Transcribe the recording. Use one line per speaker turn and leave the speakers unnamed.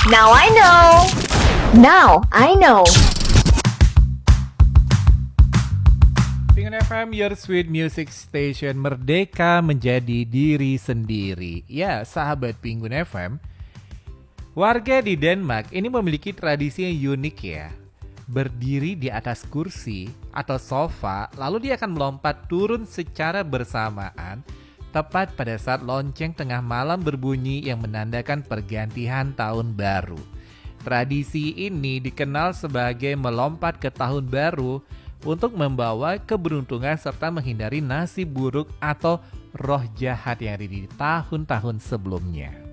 Now I know. Now I know.
Pengen FM, your sweet music station, merdeka menjadi diri sendiri. Ya, sahabat Penguin FM, warga di Denmark ini memiliki tradisi yang unik ya. Berdiri di atas kursi atau sofa, lalu dia akan melompat turun secara bersamaan tepat pada saat lonceng tengah malam berbunyi yang menandakan pergantian tahun baru. Tradisi ini dikenal sebagai melompat ke tahun baru untuk membawa keberuntungan serta menghindari nasib buruk atau roh jahat yang ada di tahun-tahun sebelumnya.